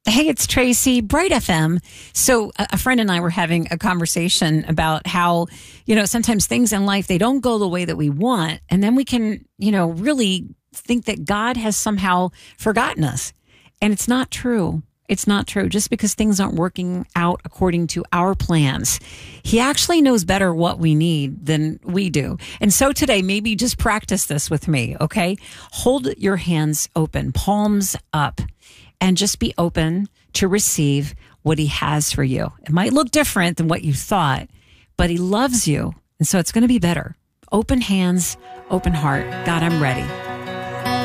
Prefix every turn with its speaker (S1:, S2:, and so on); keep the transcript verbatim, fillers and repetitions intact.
S1: Hey, it's Tracy, Bright F M. So a a friend and I were having a conversation about how, you know, sometimes things in life, they don't go the way that we want. And then we can, you know, really think that God has somehow forgotten us. And it's not true. It's not true. Just because things aren't working out according to our plans, he actually knows better what we need than we do. And so today, maybe just practice this with me, okay? Hold your hands open, palms up, and just be open to receive what he has for you. It might look different than what you thought, but he loves you. And so it's going to be better. Open hands, open heart. God, I'm ready.